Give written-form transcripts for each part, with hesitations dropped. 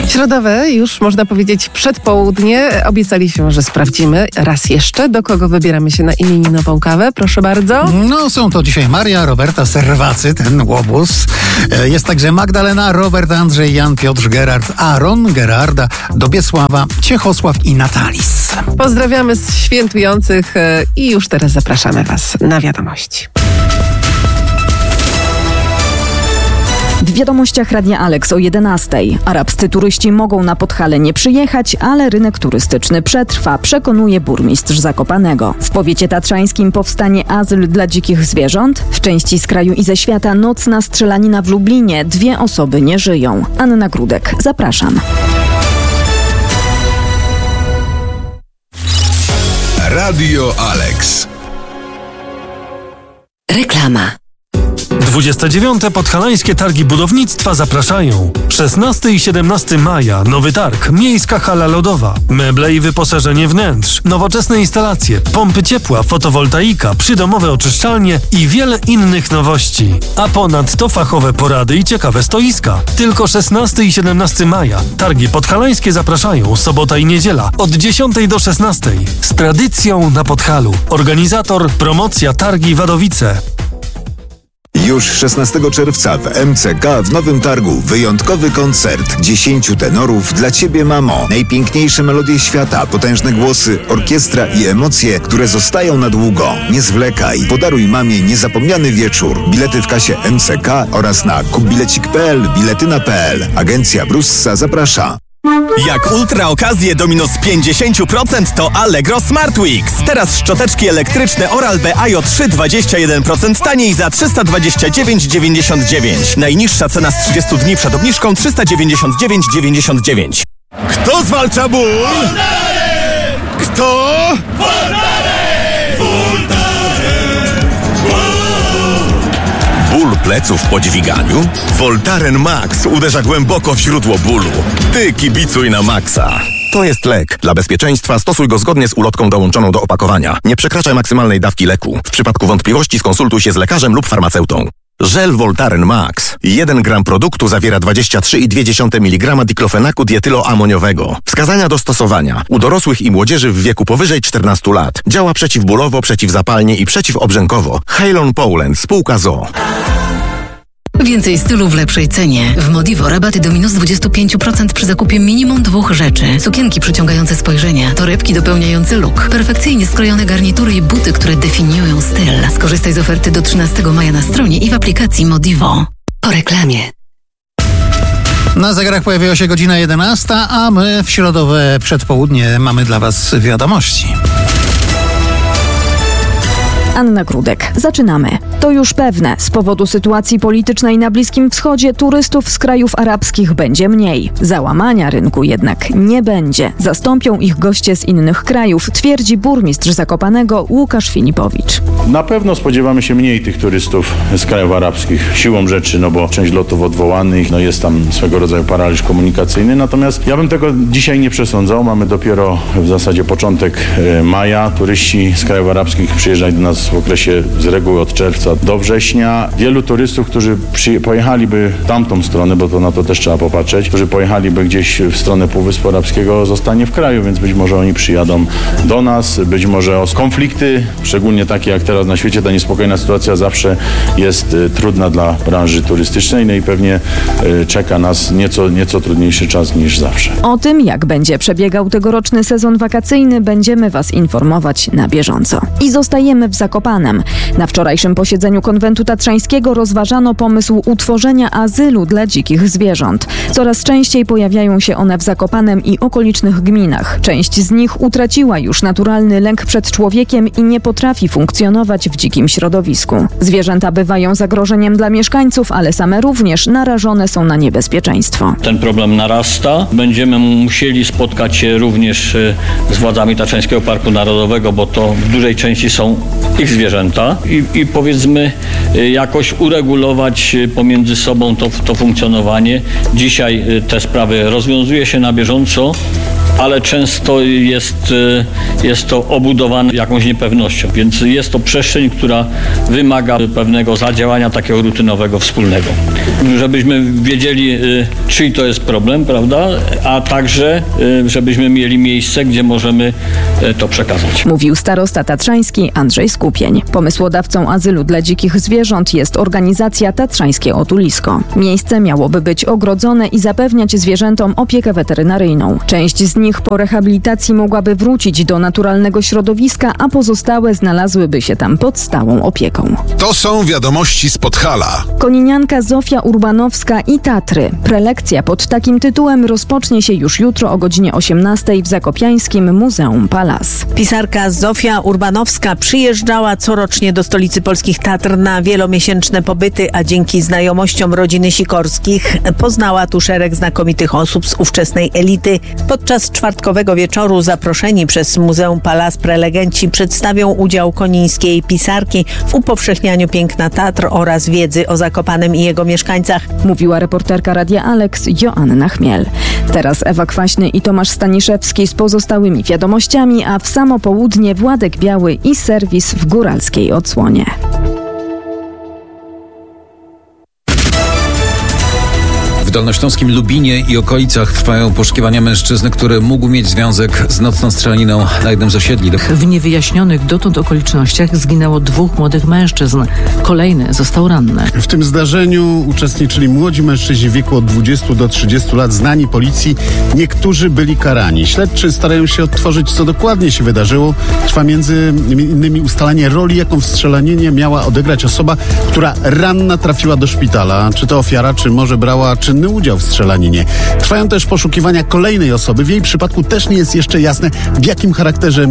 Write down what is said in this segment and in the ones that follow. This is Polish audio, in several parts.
Środowe, już można powiedzieć przedpołudnie. Obiecaliśmy, że sprawdzimy raz jeszcze, do kogo wybieramy się na imieninową kawę. Proszę bardzo. No, są to dzisiaj Maria, Roberta, Serwacy, ten łobuz. Jest także Magdalena, Robert, Andrzej, Jan, Piotr, Gerard, Aaron, Gerarda, Dobiesława, Ciechosław i Natalis. Pozdrawiamy z świętujących i już teraz zapraszamy Was na wiadomości. W wiadomościach Radia Alex o 11:00. Arabscy turyści mogą na Podhale nie przyjechać, ale rynek turystyczny przetrwa, przekonuje burmistrz Zakopanego. W powiecie tatrzańskim powstanie azyl dla dzikich zwierząt. W części z kraju i ze świata nocna strzelanina w Lublinie. 2 osoby nie żyją. Anna Grudek, zapraszam. Radio Alex. Reklama. 29. Podhalańskie Targi Budownictwa zapraszają. 16 i 17 maja nowy targ, miejska hala lodowa, meble i wyposażenie wnętrz, nowoczesne instalacje, pompy ciepła, fotowoltaika, przydomowe oczyszczalnie i wiele innych nowości. A ponadto fachowe porady i ciekawe stoiska. Tylko 16 i 17 maja. Targi podhalańskie zapraszają. Sobota i niedziela od 10 do 16. Z tradycją na Podhalu. Organizator promocja Targi Wadowice. Już 16 czerwca w MCK w Nowym Targu wyjątkowy koncert 10 tenorów dla Ciebie, mamo. Najpiękniejsze melodie świata, potężne głosy, orkiestra i emocje, które zostają na długo. Nie zwlekaj, podaruj mamie niezapomniany wieczór. Bilety w kasie MCK oraz na kupbilecik.pl, biletyna.pl. Agencja Brussa zaprasza. Jak ultra okazje do minus 50% to Allegro Smart Weeks. Teraz szczoteczki elektryczne Oral-B IO 3 21% taniej za 329,99. Najniższa cena z 30 dni przed obniżką 399,99. Kto zwalcza ból? Kto? Ból pleców po dźwiganiu? Voltaren Max uderza głęboko w źródło bólu. Ty kibicuj na Maxa. To jest lek. Dla bezpieczeństwa stosuj go zgodnie z ulotką dołączoną do opakowania. Nie przekraczaj maksymalnej dawki leku. W przypadku wątpliwości skonsultuj się z lekarzem lub farmaceutą. Żel Voltaren Max. 1 gram produktu zawiera 23,2 mg diklofenaku dietyloamoniowego. Wskazania do stosowania. U dorosłych i młodzieży w wieku powyżej 14 lat. Działa przeciwbólowo, przeciwzapalnie i przeciwobrzękowo. Halon Poland, spółka ZOO. Więcej stylu w lepszej cenie. W Modivo rabaty do minus 25% przy zakupie minimum 2 rzeczy. Sukienki przyciągające spojrzenie, torebki dopełniające look, perfekcyjnie skrojone garnitury i buty, które definiują styl. Skorzystaj z oferty do 13 maja na stronie i w aplikacji Modivo. Po reklamie. Na zegarach pojawiła się godzina 11, a my w środowe przedpołudnie mamy dla Was wiadomości. Anna Grudek. Zaczynamy. To już pewne. Z powodu sytuacji politycznej na Bliskim Wschodzie turystów z krajów arabskich będzie mniej. Załamania rynku jednak nie będzie. Zastąpią ich goście z innych krajów, twierdzi burmistrz Zakopanego Łukasz Filipowicz. Na pewno spodziewamy się mniej tych turystów z krajów arabskich. Siłą rzeczy, no bo część lotów odwołanych, no jest tam swego rodzaju paraliż komunikacyjny. Natomiast ja bym tego dzisiaj nie przesądzał. Mamy dopiero w zasadzie początek maja. Turyści z krajów arabskich przyjeżdżają do nas w okresie z reguły od czerwca do września. Wielu turystów, którzy pojechaliby w tamtą stronę, bo to na to też trzeba popatrzeć, którzy pojechaliby gdzieś w stronę Półwyspu Arabskiego, zostanie w kraju, więc być może oni przyjadą do nas, być może konflikty, szczególnie takie jak teraz na świecie, ta niespokojna sytuacja zawsze jest trudna dla branży turystycznej, no i pewnie czeka nas nieco trudniejszy czas niż zawsze. O tym, jak będzie przebiegał tegoroczny sezon wakacyjny, będziemy Was informować na bieżąco. I zostajemy w Zakopanem. Na wczorajszym posiedzeniu Konwentu Tatrzańskiego rozważano pomysł utworzenia azylu dla dzikich zwierząt. Coraz częściej pojawiają się one w Zakopanem i okolicznych gminach. Część z nich utraciła już naturalny lęk przed człowiekiem i nie potrafi funkcjonować w dzikim środowisku. Zwierzęta bywają zagrożeniem dla mieszkańców, ale same również narażone są na niebezpieczeństwo. Ten problem narasta. Będziemy musieli spotkać się również z władzami Tatrzańskiego Parku Narodowego, bo to w dużej części są ich zwierzęta i powiedzmy jakoś uregulować pomiędzy sobą to funkcjonowanie. Dzisiaj te sprawy rozwiązuje się na bieżąco. ale często jest to obudowane jakąś niepewnością, więc jest to przestrzeń, która wymaga pewnego zadziałania takiego rutynowego, wspólnego. Żebyśmy wiedzieli, czyj to jest problem, prawda, a także żebyśmy mieli miejsce, gdzie możemy to przekazać. Mówił starosta tatrzański Andrzej Skupień. Pomysłodawcą azylu dla dzikich zwierząt jest organizacja Tatrzańskie Otulisko. Miejsce miałoby być ogrodzone i zapewniać zwierzętom opiekę weterynaryjną. Część z nich po rehabilitacji mogłaby wrócić do naturalnego środowiska, a pozostałe znalazłyby się tam pod stałą opieką. To są wiadomości z Podhala. Koninianka Zofia Urbanowska i Tatry. Prelekcja pod takim tytułem rozpocznie się już jutro o godzinie 18 w zakopiańskim Muzeum Palas. Pisarka Zofia Urbanowska przyjeżdżała corocznie do stolicy polskich Tatr na wielomiesięczne pobyty, a dzięki znajomościom rodziny Sikorskich poznała tu szereg znakomitych osób z ówczesnej elity. Podczas czwartkowego wieczoru zaproszeni przez Muzeum Palas prelegenci przedstawią udział konińskiej pisarki w upowszechnianiu piękna Tatr oraz wiedzy o Zakopanem i jego mieszkańcach. Mówiła reporterka Radia Alex Joanna Chmiel. Teraz Ewa Kwaśny i Tomasz Staniszewski z pozostałymi wiadomościami, a w samo południe Władek Biały i serwis w góralskiej odsłonie. W dolnośląskim Lubinie i okolicach trwają poszukiwania mężczyzny, który mógł mieć związek z nocną strzelaniną na jednym z osiedli. W niewyjaśnionych dotąd okolicznościach zginęło 2 młodych mężczyzn. Kolejny został ranny. W tym zdarzeniu uczestniczyli młodzi mężczyźni w wieku od 20 do 30 lat, znani policji. Niektórzy byli karani. Śledczy starają się odtworzyć, co dokładnie się wydarzyło. Trwa między innymi ustalanie roli, jaką w strzelaninie miała odegrać osoba, która ranna trafiła do szpitala. Czy to ofiara, czy może brała czynny udział w strzelaninie. Trwają też poszukiwania kolejnej osoby. W jej przypadku też nie jest jeszcze jasne, w jakim charakterze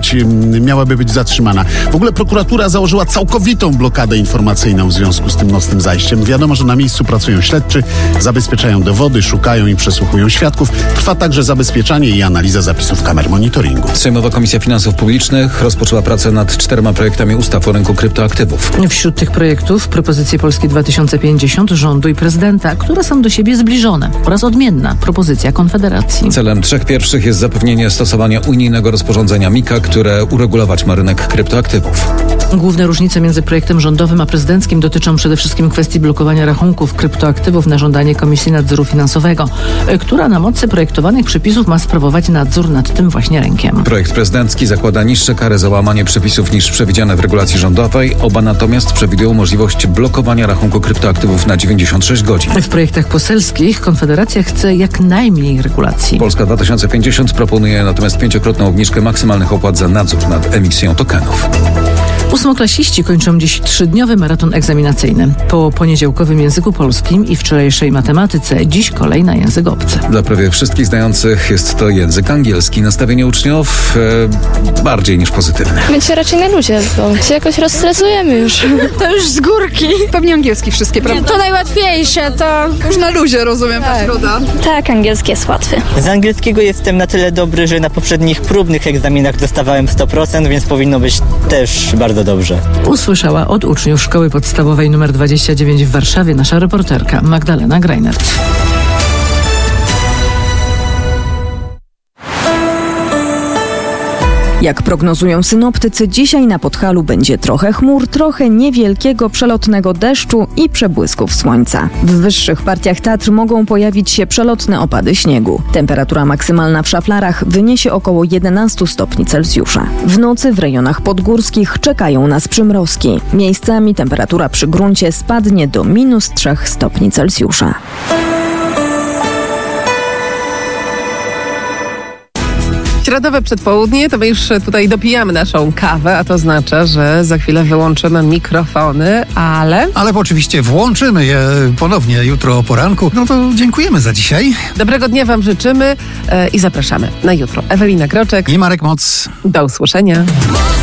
miałaby być zatrzymana. W ogóle prokuratura założyła całkowitą blokadę informacyjną w związku z tym nocnym zajściem. Wiadomo, że na miejscu pracują śledczy, zabezpieczają dowody, szukają i przesłuchują świadków. Trwa także zabezpieczanie i analiza zapisów kamer monitoringu. Sejmowa Komisja Finansów Publicznych rozpoczęła pracę nad 4 projektami ustaw o rynku kryptoaktywów. Wśród tych projektów propozycje Polski 2050, rządu i prezydenta, które są do siebie zbliżone, oraz odmienna propozycja Konfederacji. Celem 3 pierwszych jest zapewnienie stosowania unijnego rozporządzenia MiCA, które uregulować ma rynek kryptoaktywów. Główne różnice między projektem rządowym a prezydenckim dotyczą przede wszystkim kwestii blokowania rachunków kryptoaktywów na żądanie Komisji Nadzoru Finansowego, która na mocy projektowanych przepisów ma sprawować nadzór nad tym właśnie rynkiem. Projekt prezydencki zakłada niższe kary za łamanie przepisów niż przewidziane w regulacji rządowej. Oba natomiast przewidują możliwość blokowania rachunku kryptoaktywów na 96 godzin. W projektach poselskich Konfederacja chce jak najmniej regulacji. Polska 2050 proponuje natomiast 5-krotną obniżkę maksymalnych opłat za nadzór nad emisją tokenów. 8-klasiści kończą dziś 3-dniowy maraton egzaminacyjny. Po poniedziałkowym języku polskim i wczorajszej matematyce dziś kolej na język obcy. Dla prawie wszystkich zdających jest to język angielski. Nastawienie uczniów bardziej niż pozytywne. Będzie raczej na luzie, bo się jakoś rozstresujemy już. To już z górki. Pewnie angielski wszystkie, prawda? To najłatwiejsze, to... Już na luzie, rozumiem, tak. Ruda. Tak, angielski jest łatwy. Z angielskiego jestem na tyle dobry, że na poprzednich próbnych egzaminach dostawałem 100%, więc powinno być też bardzo dobrze. Usłyszała od uczniów szkoły podstawowej nr 29 w Warszawie nasza reporterka Magdalena Greinert. Jak prognozują synoptycy, dzisiaj na Podhalu będzie trochę chmur, trochę niewielkiego przelotnego deszczu i przebłysków słońca. W wyższych partiach Tatr mogą pojawić się przelotne opady śniegu. Temperatura maksymalna w Szaflarach wyniesie około 11 stopni Celsjusza. W nocy w rejonach podgórskich czekają nas przymrozki. Miejscami temperatura przy gruncie spadnie do -3 stopni Celsjusza. Środowe przedpołudnie, to my już tutaj dopijamy naszą kawę, a to oznacza, że za chwilę wyłączymy mikrofony, ale oczywiście włączymy je ponownie jutro o poranku. No to dziękujemy za dzisiaj. Dobrego dnia wam życzymy i zapraszamy na jutro. Ewelina Groczek i Marek Moc. Do usłyszenia.